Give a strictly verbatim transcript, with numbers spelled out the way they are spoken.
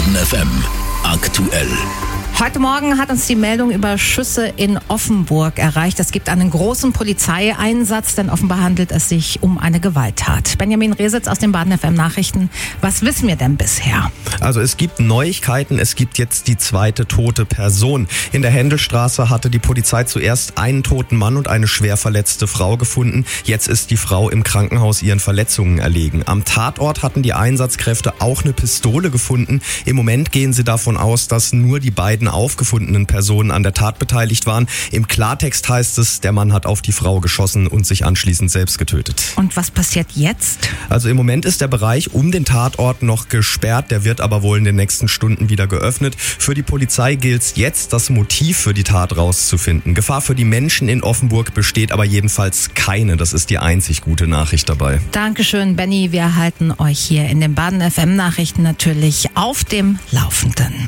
Baden F M aktuell. Heute Morgen hat uns die Meldung über Schüsse in Offenburg erreicht. Es gibt einen großen Polizeieinsatz, denn offenbar handelt es sich um eine Gewalttat. Benjamin Resitz aus den Baden F M Nachrichten. Was wissen wir denn bisher? Also es gibt Neuigkeiten. Es gibt jetzt die zweite tote Person. In der Händelstraße hatte die Polizei zuerst einen toten Mann und eine schwer verletzte Frau gefunden. Jetzt ist die Frau im Krankenhaus ihren Verletzungen erlegen. Am Tatort hatten die Einsatzkräfte auch eine Pistole gefunden. Im Moment gehen sie davon aus, dass nur die beiden aufgefundenen Personen an der Tat beteiligt waren. Im Klartext heißt es, der Mann hat auf die Frau geschossen und sich anschließend selbst getötet. Und was passiert jetzt? Also im Moment ist der Bereich um den Tatort noch gesperrt, der wird aber wohl in den nächsten Stunden wieder geöffnet. Für die Polizei gilt es jetzt, das Motiv für die Tat rauszufinden. Gefahr für die Menschen in Offenburg besteht aber jedenfalls keine. Das ist die einzig gute Nachricht dabei. Dankeschön, Benny. Wir halten euch hier in den Baden F M Nachrichten natürlich auf dem Laufenden.